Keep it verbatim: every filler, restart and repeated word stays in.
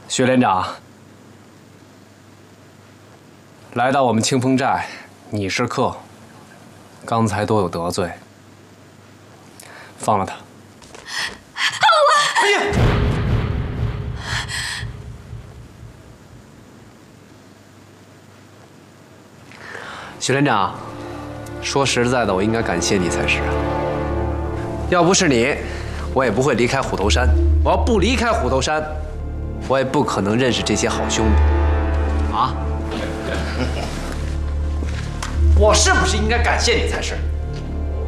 徐连长，来到我们清风寨，你是客，刚才多有得罪，放了他。 放我！哎呀！ 徐连长，说实在的，我应该感谢你才是。要不是你，我也不会离开虎头山。我要不离开虎头山，我也不可能认识这些好兄弟。啊！我是不是应该感谢你才是？